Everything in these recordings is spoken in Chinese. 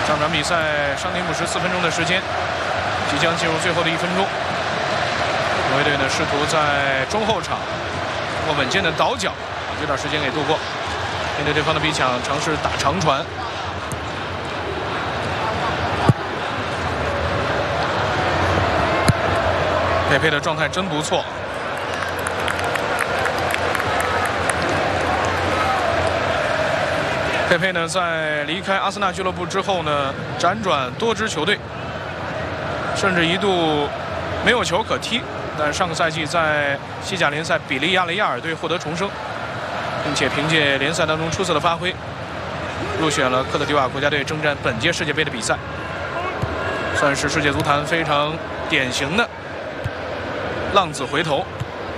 上场比赛伤停补时4分钟的时间，即将进入最后的1分钟。挪威队呢试图在中后场通过稳健的倒脚，把这段时间给度过。面对对方的逼抢，尝试打长传。佩佩的状态真不错。佩佩呢，在离开阿森纳俱乐部之后呢，辗转多支球队，甚至一度没有球可踢。但上个赛季在西甲联赛比利亚雷亚尔队获得重生，并且凭借联赛当中出色的发挥，入选了科特迪瓦国家队征战本届世界杯的比赛，算是世界足坛非常典型的浪子回头。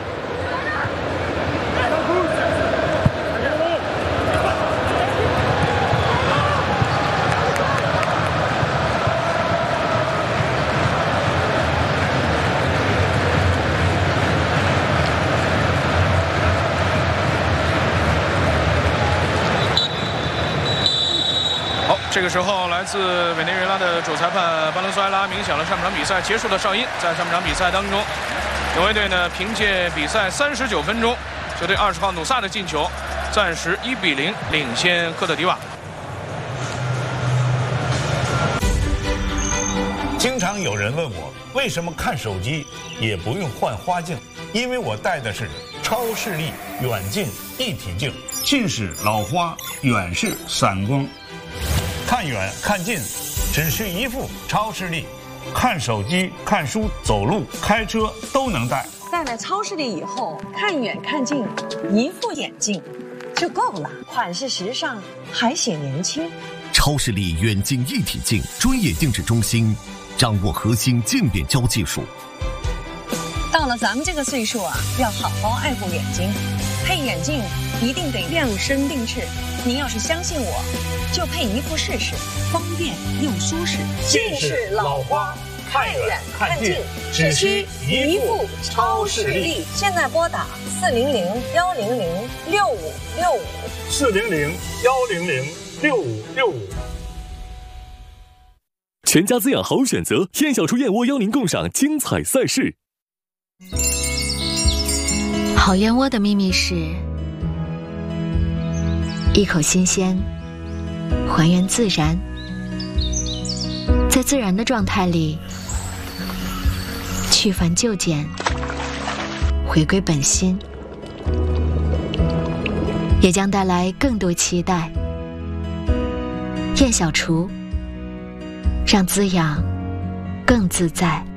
这个时候，来自委内瑞拉的主裁判巴伦苏埃拉鸣响了上半场比赛结束的哨音。在上半场比赛当中，挪威队呢凭借比赛39分钟球队20号努萨的进球，暂时1比0领先科特迪瓦。 经常有人问我，为什么看手机也不用换花镜？因为我戴的是超视力远近一体镜，近视老花，远视散光。看远看近，只需一副超视力，看手机、看书、走路、开车都能戴。 戴了超视力以后，看远看近，一副眼镜就够了，款式时尚，还显年轻。 超视力远近一体镜，专业定制中心，掌握核心渐变焦技术。 到了咱们这个岁数啊，要好好爱护眼睛，配眼镜一定得量身定制。您要是相信我，就配一副试试，方便又舒适。 近视老花，看远看近，只需一副超视力。 现在拨打 400-100-6565。 全家滋养好选择，燕小厨燕窝邀您共赏精彩赛事。 好燕窝的秘密是一口新鲜，还原自然，在自然的状态里去繁就简，回归本心，也将带来更多期待。燕小厨，让滋养更自在。